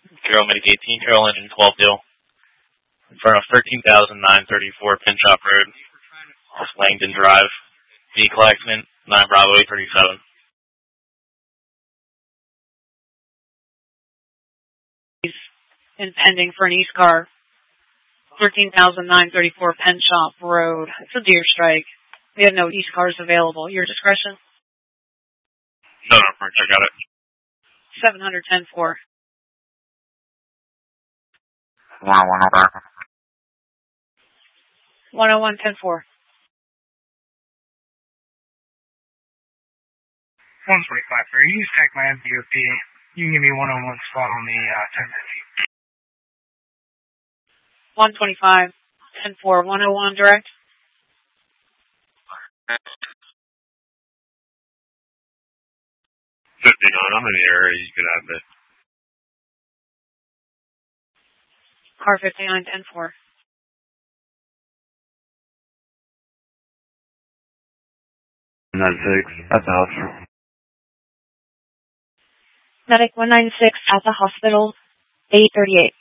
Carroll Medic 18, Carroll Engine 12 deal. In front of 13,934 Pinchop Road, off Langdon Drive. Vehicle accident, 9 Bravo 837. And pending for an East car. 13,934 Penn Shop Road. It's a deer strike. We have no East cars available. Your discretion? No, I got it. 710-4. 101-10-4. 125 for you. Check my MDOP. You can give me 101 spot on the 1050. 125, 10-4, 101 direct. 59, I'm in the area. You could have it. Car 59, 10-4. At the hospital. Medic 196 at the hospital, 838.